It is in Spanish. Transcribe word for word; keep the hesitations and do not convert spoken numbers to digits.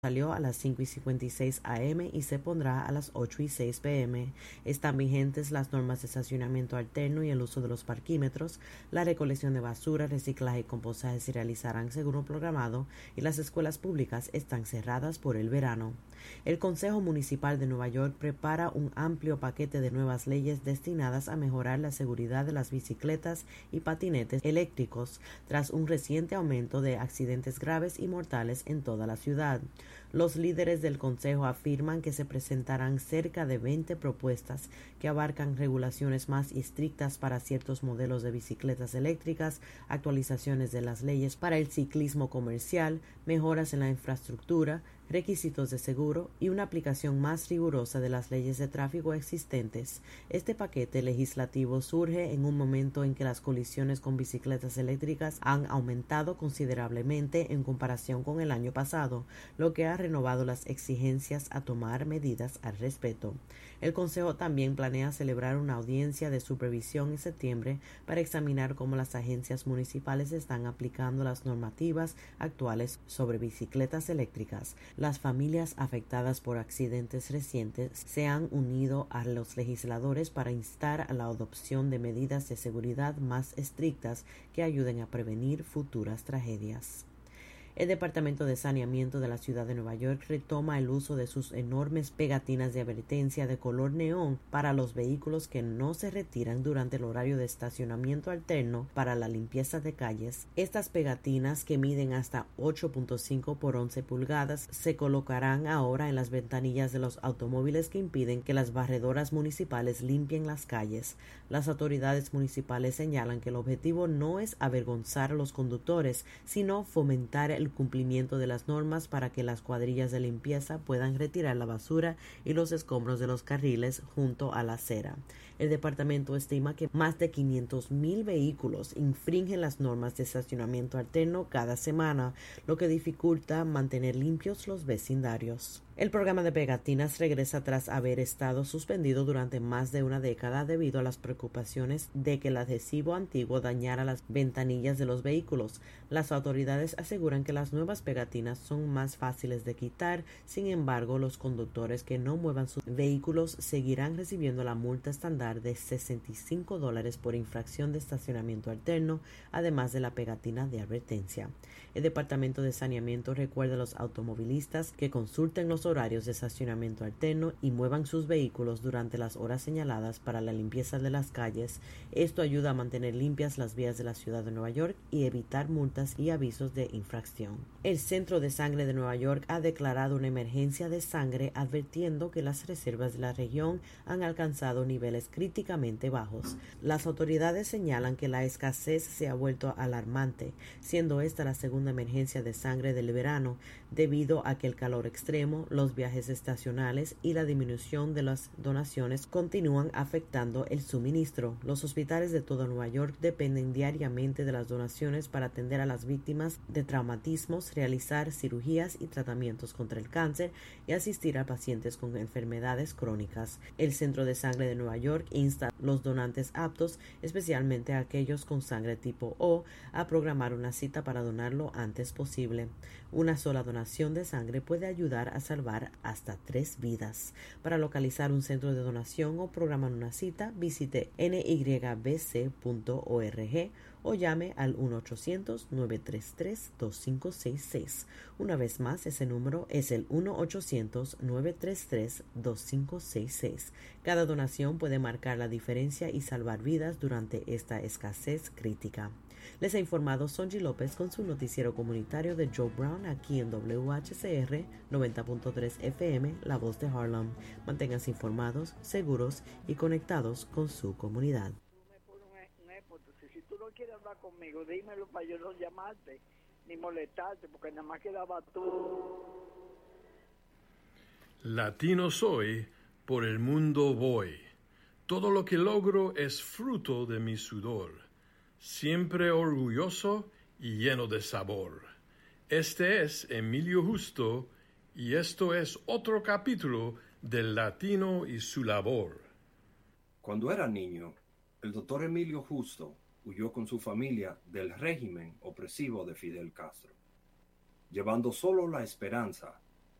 Salió a las cinco y cincuenta y seis a eme y se pondrá a las ocho y seis pe eme. Están vigentes las normas de estacionamiento alterno y el uso de los parquímetros. La recolección de basura, reciclaje y compostaje se realizarán según lo programado y las escuelas públicas están cerradas por el verano. El Consejo Municipal de Nueva York prepara un amplio paquete de nuevas leyes destinadas a mejorar la seguridad de las bicicletas y patinetes eléctricos tras un reciente aumento de accidentes graves y mortales en toda la ciudad. Los líderes del Consejo afirman que se presentarán cerca de veinte propuestas que abarcan regulaciones más estrictas para ciertos modelos de bicicletas eléctricas, actualizaciones de las leyes para el ciclismo comercial, mejoras en la infraestructura, requisitos de seguro y una aplicación más rigurosa de las leyes de tráfico existentes. Este paquete legislativo surge en un momento en que las colisiones con bicicletas eléctricas han aumentado considerablemente en comparación con el año pasado, lo que ha renovado las exigencias a tomar medidas al respecto. El Consejo también planea celebrar una audiencia de supervisión en septiembre para examinar cómo las agencias municipales están aplicando las normativas actuales sobre bicicletas eléctricas. Las familias afectadas por accidentes recientes se han unido a los legisladores para instar a la adopción de medidas de seguridad más estrictas que ayuden a prevenir futuras tragedias. El Departamento de Saneamiento de la Ciudad de Nueva York retoma el uso de sus enormes pegatinas de advertencia de color neón para los vehículos que no se retiran durante el horario de estacionamiento alterno para la limpieza de calles. Estas pegatinas, que miden hasta ocho punto cinco por once pulgadas, se colocarán ahora en las ventanillas de los automóviles que impiden que las barredoras municipales limpien las calles. Las autoridades municipales señalan que el objetivo no es avergonzar a los conductores, sino fomentar el el cumplimiento de las normas para que las cuadrillas de limpieza puedan retirar la basura y los escombros de los carriles junto a la acera. El departamento estima que más de quinientos mil vehículos infringen las normas de estacionamiento alterno cada semana, lo que dificulta mantener limpios los vecindarios. El programa de pegatinas regresa tras haber estado suspendido durante más de una década debido a las preocupaciones de que el adhesivo antiguo dañara las ventanillas de los vehículos. Las autoridades aseguran que las nuevas pegatinas son más fáciles de quitar. Sin embargo, los conductores que no muevan sus vehículos seguirán recibiendo la multa estándar de sesenta y cinco dólares por infracción de estacionamiento alterno, además de la pegatina de advertencia. El Departamento de Saneamiento recuerda a los automovilistas que consulten los horarios de estacionamiento alterno y muevan sus vehículos durante las horas señaladas para la limpieza de las calles. Esto ayuda a mantener limpias las vías de la ciudad de Nueva York y evitar multas y avisos de infracción. El Centro de Sangre de Nueva York ha declarado una emergencia de sangre, advirtiendo que las reservas de la región han alcanzado niveles críticamente bajos. Las autoridades señalan que la escasez se ha vuelto alarmante, siendo esta la segunda emergencia de sangre del verano, debido a que el calor extremo, los viajes estacionales y la disminución de las donaciones continúan afectando el suministro. Los hospitales de todo Nueva York dependen diariamente de las donaciones para atender a las víctimas de traumatismos, realizar cirugías y tratamientos contra el cáncer y asistir a pacientes con enfermedades crónicas. El Centro de Sangre de Nueva York insta a los donantes aptos, especialmente a aquellos con sangre tipo O, a programar una cita para donarlo antes posible. Una sola donación de sangre puede ayudar a salvar hasta tres vidas. Para localizar un centro de donación o programar una cita, visite N Y B C punto org o llame al uno ochocientos, nueve tres tres, dos cinco seis seis. Una vez más, ese número es el uno ochocientos, nueve tres tres, dos cinco seis seis. Cada donación puede marcar la diferencia y salvar vidas durante esta escasez crítica. Les ha informado Sonji López con su noticiero comunitario de Joe Brown aquí en W H C R noventa punto tres F M, La Voz de Harlem. Manténganse informados, seguros y conectados con su comunidad. Si tú no quieres hablar conmigo, dímelo para yo no llamarte ni molestarte, porque nada más quedaba tú. Latino soy, por el mundo voy. Todo lo que logro es fruto de mi sudor. Siempre orgulloso y lleno de sabor. Este es Emilio Justo y esto es otro capítulo del Latino y su labor. Cuando era niño, el doctor Emilio Justo huyó con su familia del régimen opresivo de Fidel Castro, llevando solo la esperanza